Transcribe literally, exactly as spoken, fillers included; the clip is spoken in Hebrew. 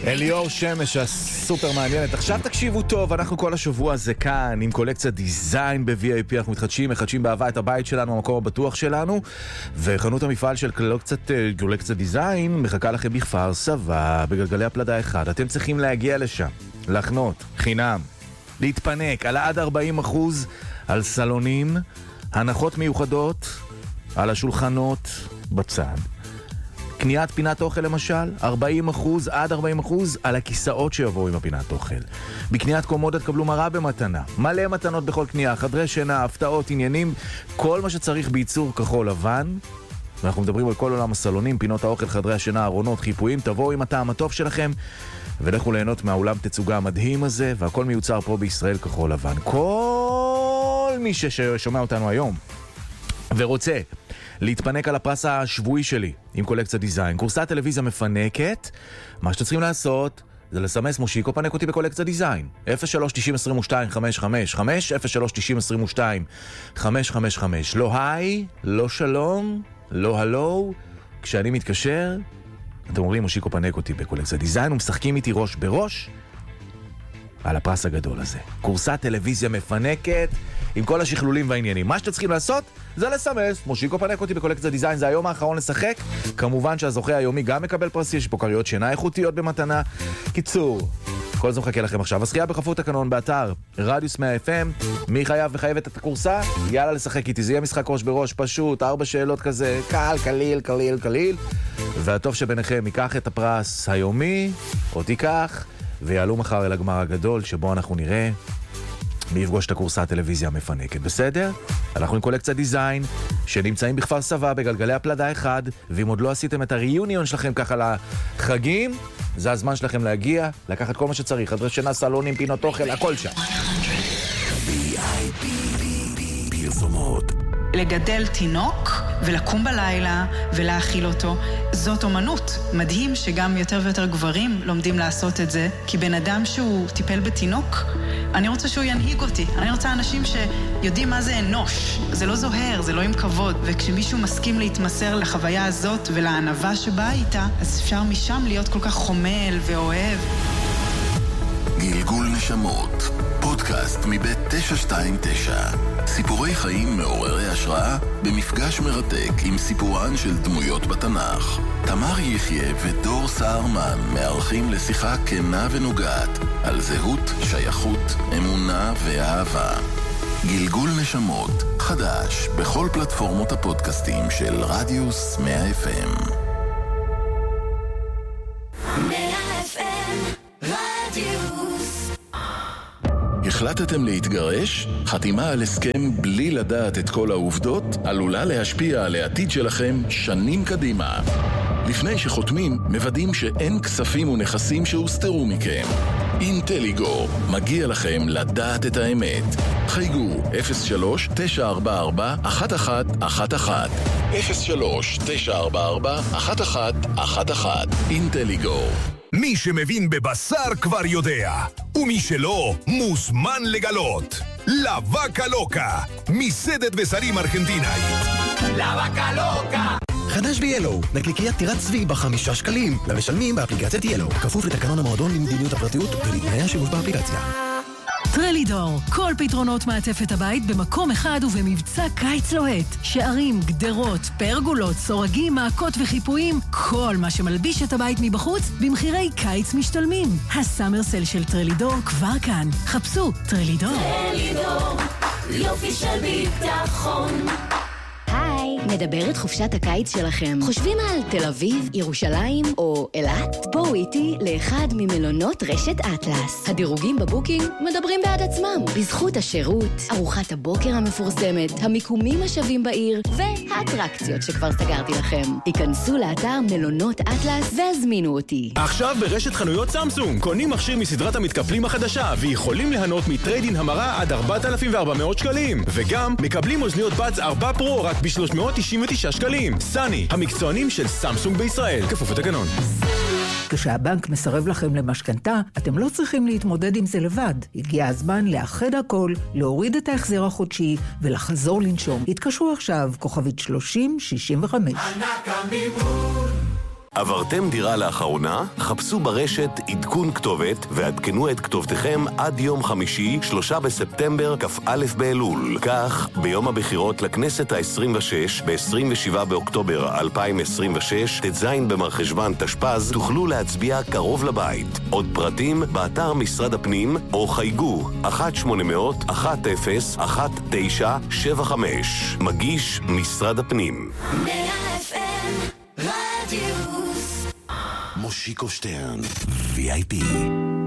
אליאור שמש הסופר מעניינת. עכשיו תקשיבו טוב, אנחנו כל השבוע הזה כאן עם קולקציית דיזיין ב-וי איי פי. אנחנו מתחדשים, מחדשים באהבה את הבית שלנו, המקום הבטוח שלנו, וחנות המפעל של קולקציית, קולקציית דיזיין מחכה לכם בכפר סבא בגלגלי הפלדה אחד. אתם צריכים להגיע לשם, לחנות חינם, להתפנק על עד ארבעים אחוז על סלונים, הנחות מיוחדות על השולחנות בצד, קניית פינת אוכל למשל, ארבעים אחוז עד ארבעים אחוז על הכיסאות שיבואו עם הפינת אוכל. בקניית קומודה תקבלו מראה במתנה, מלא מתנות בכל קנייה, חדרי שינה, הפתעות, עניינים, כל מה שצריך בייצור כחול לבן. ואנחנו מדברים על כל עולם הסלונים, פינות האוכל, חדרי השינה, ארונות, חיפויים. תבואו עם הטעם הטוב שלכם ולכו ליהנות מהאולם תצוגה המדהים הזה, והכל מיוצר פה בישראל כחול לבן. כל מי ששומע אותנו היום ורוצה להתפנק על הפרס השבועי שלי עם קולקציית דיזיין, קורסת טלוויזיה מפנקת, מה שאתם צריכים לעשות זה לסמס מושיקו, פנק אותי בקולקציית דיזיין אפס שלוש תשעים עשרים ושתיים חמש חמש חמש אפס שלוש תשעים עשרים ושתיים חמש חמש חמש. לא היי, לא שלום, לא הלו. כשאני מתקשר אתם אומרים מושיקו פנק אותי בקולקציית דיזיין ומשחקים איתי ראש בראש על הפרס הגדול הזה. קורסת טלוויזיה מפנקת עם כל השכלולים והעניינים. מה שאתם צריכים לעשות זה לסמס מושיקו פנק אותי בקולקציית דיזיין. זה היום האחרון לשחק. כמובן שהזוכה היומי גם מקבל פרס, יש פה כריות שינה איכותיות במתנה. קיצור, כל זה מחכה לכם עכשיו. הזכייה בכפוף תקנון באתר רדיוס מאה אף אם. מי חייב וחייבת את הקורסה? יאללה לשחק איתי. זה יהיה משחק ראש בראש פשוט, ארבע שאלות כזה, קל, קליל, קליל, קליל. והטוב שביניכם ייקח את הפרס היומי או תיקח ויעלו מחר אל הגמר הגדול שבו אנחנו נראה מי יפגוש את הקורסה הטלוויזיה המפנקת. בסדר? אנחנו עם קולקציית דיזיין שנמצאים בכפר סבא בגלגלי הפלדה אחד, ואם עוד לא עשיתם את הריוניון שלכם ככה לחגים, זה הזמן שלכם להגיע, לקחת כל מה שצריך, חדרי שינה, סלונים, פינות אוכל, הכל שם. וי איי פי פרסומות. לגדל תינוק ולקום בלילה ולהאכיל אותו, זאת אומנות. מדהים שגם יותר ויותר גברים לומדים לעשות את זה, כי בן אדם שהוא טיפל בתינוק, אני רוצה שהוא ינהיג אותי. אני רוצה אנשים שיודעים מה זה אנוש. זה לא זוהר, זה לא עם כבוד. וכשמישהו מסכים להתמסר לחוויה הזאת ולענווה שבאה איתה, אז אפשר משם להיות כל כך חומל ואוהב. גלגול נשמות, פודקאסט מבית תשע שתיים תשע. סיפורי חיים מעוררי השראה במפגש מרתק עם סיפורן של דמויות בתנ"ך. תמר יחיה ודור סהרמן מארחים לשיחה כנה ונוגעת על זהות, שייכות, אמונה ואהבה. גלגול נשמות, חדש בכל פלטפורמות הפודקאסטים של רדיוס מאה אף אם. מאה אף אם רדיוס. החלטתם להתגרש? חתימה על הסכם בלי לדעת את כל העובדות עלולה להשפיע על העתיד שלכם שנים קדימה. לפני שחותמים, מוודאים שאין כספים ונכסים שהוסתרו מכם. אינטליגו, מגיע לכם לדעת את האמת. חייגו אפס שלוש תשע ארבע ארבע אחת אחת אחת אחת אפס שלוש תשע ארבע ארבע אחת אחת אחת אחת. אינטליגו. מי שמבין בבשר כבר יודע, ומי שלא מוזמן לגלות. לבקה לוקה, מסעדת בשרים ארגנטינאית. לבקה לוקה. חדש ב-ילו, נקניקיית טירת צבי בחמישה שקלים, למשלמים באפליקציית ילו, כפוף לתקנון המועדון למדיניות הפרטיות ולתנאי השימוש באפליקציה. טרלידור, כל פתרונות מעטפת הבית במקום אחד ובמבצע קיץ לוהט. שערים, גדרות, פרגולות, סורגים, מעקות וחיפויים, כל מה שמלביש את הבית מבחוץ במחירי קיץ משתלמים. הסאמרסל של טרלידור כבר כאן. חפשו טרלידור. טרלידור, יופי של ביטחון. היי, מדברת חופשת הקיץ שלכם. חושבים על תל אביב, ירושלים או אילת? בואו איתי לאחד ממלונות רשת אטלס. הדירוגים בבוקינג מדברים בעד עצמם. בזכות השירות, ארוחת הבוקר המפורסמת, המיקומים השווים בעיר והאטרקציות שכבר סגרתי לכם. היכנסו לאתר מלונות אטלס והזמינו אותי. עכשיו ברשת חנויות סמסונג קונים מכשיר מסדרת המתקפלים החדשה ויכולים ליהנות מטריידין המרה עד ארבעת אלפים וארבע מאות שקלים, וגם מקבלים אוזניות בדס ארבע פרו רק ב-שלוש מאות תשעים ותשעה שקלים. סני, המקצוענים של סמסונג בישראל, כפוף לתקנון. כשהבנק מסרב לכם למשכנתה, אתם לא צריכים להתמודד עם זה לבד. הגיע הזמן לאחד הכל, להוריד את ההחזר החודשי ולחזור לנשום. התקשרו עכשיו, כוכבית שלושים שישים וחמש. ענק המימון. עברתם דירה לאחרונה? חפשו ברשת עדכון כתובת ועדכנו את כתובתכם עד יום חמישי, שלושה בספטמבר, כ"א באלול. כך, ביום הבחירות לכנסת ה-עשרים ושש, ב-עשרים ושבעה באוקטובר אלפיים עשרים ושש, ט"ז במרחשוון תשפ"ז, תוכלו להצביע קרוב לבית. עוד פרטים באתר משרד הפנים או חייגו אחת שמונה אפס אפס אחת אפס אחת תשע שבע חמש. מגיש משרד הפנים. מאה אף אם רדיוס. מושיקו שטרן, וי איי פי.